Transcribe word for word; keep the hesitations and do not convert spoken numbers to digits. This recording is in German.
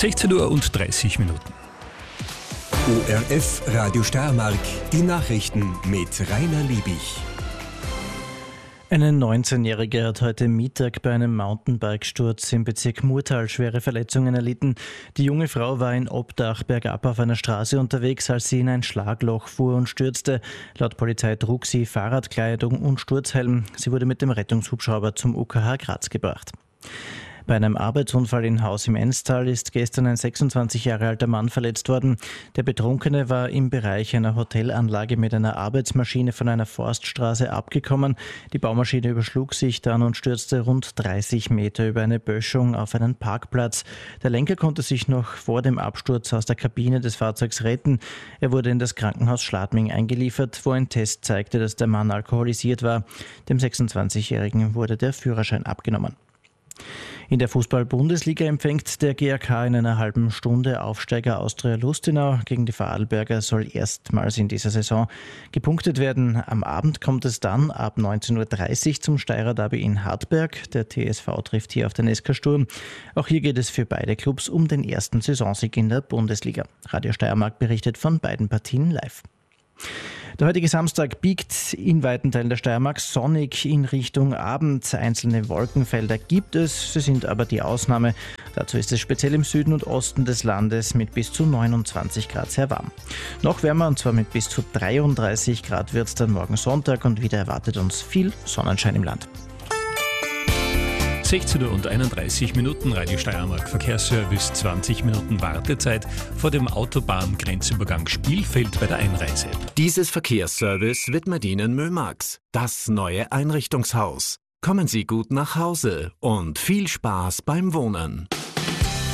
sechzehn Uhr und dreißig Minuten. O R F Radio Steiermark, die Nachrichten mit Rainer Liebig. Eine neunzehnjährige hat heute Mittag bei einem Mountainbike-Sturz im Bezirk Murtal schwere Verletzungen erlitten. Die junge Frau war in Obdach bergab auf einer Straße unterwegs, als sie in ein Schlagloch fuhr und stürzte. Laut Polizei trug sie Fahrradkleidung und Sturzhelm. Sie wurde mit dem Rettungshubschrauber zum U K H Graz gebracht. Bei einem Arbeitsunfall in Haus im Enstal ist gestern ein sechsundzwanzig Jahre alter Mann verletzt worden. Der Betrunkene war im Bereich einer Hotelanlage mit einer Arbeitsmaschine von einer Forststraße abgekommen. Die Baumaschine überschlug sich dann und stürzte rund dreißig Meter über eine Böschung auf einen Parkplatz. Der Lenker konnte sich noch vor dem Absturz aus der Kabine des Fahrzeugs retten. Er wurde in das Krankenhaus Schladming eingeliefert, wo ein Test zeigte, dass der Mann alkoholisiert war. Dem sechsundzwanzigjährigen wurde der Führerschein abgenommen. In der Fußball-Bundesliga empfängt der G A K in einer halben Stunde Aufsteiger Austria Lustenau. Gegen die Vorarlberger soll erstmals in dieser Saison gepunktet werden. Am Abend kommt es dann ab neunzehn Uhr dreißig zum Steirer Derby in Hartberg. Der T S V trifft hier auf den S K Sturm. Auch hier geht es für beide Clubs um den ersten Saisonsieg in der Bundesliga. Radio Steiermark berichtet von beiden Partien live. Der heutige Samstag biegt in weiten Teilen der Steiermark sonnig in Richtung Abend. Einzelne Wolkenfelder gibt es, sie sind aber die Ausnahme. Dazu ist es speziell im Süden und Osten des Landes mit bis zu neunundzwanzig Grad sehr warm. Noch wärmer, und zwar mit bis zu dreiunddreißig Grad wird es dann morgen Sonntag, und wieder erwartet uns viel Sonnenschein im Land. sechzehn Uhr und einunddreißig Minuten, Radio Steiermark Verkehrsservice, zwanzig Minuten Wartezeit vor dem Autobahngrenzübergang Spielfeld bei der Einreise. Dieses Verkehrsservice widmet Ihnen Mömax, das neue Einrichtungshaus. Kommen Sie gut nach Hause und viel Spaß beim Wohnen.